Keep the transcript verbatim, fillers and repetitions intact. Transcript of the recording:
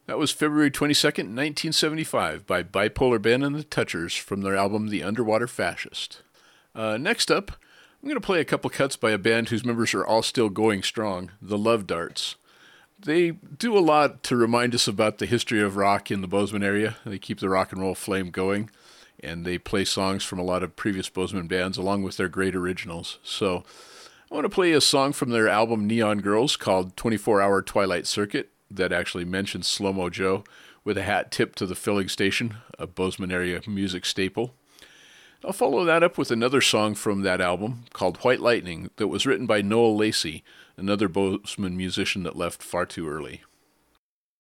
That was February twenty-second, nineteen seventy-five, by Bipolar Ben and the Touchers from their album The Underwater Fascist. Uh, next up, I'm going to play a couple cuts by a band whose members are all still going strong, the Love Darts. They do a lot to remind us about the history of rock in the Bozeman area. They keep the rock and roll flame going, and they play songs from a lot of previous Bozeman bands along with their great originals. So I want to play a song from their album Neon Girls called twenty-four hour Twilight Circuit that actually mentions Slow Mo Joe with a hat tipped to the filling station, a Bozeman area music staple. I'll follow that up with another song from that album called White Lightning that was written by Noel Lacey, another Bozeman musician that left far too early.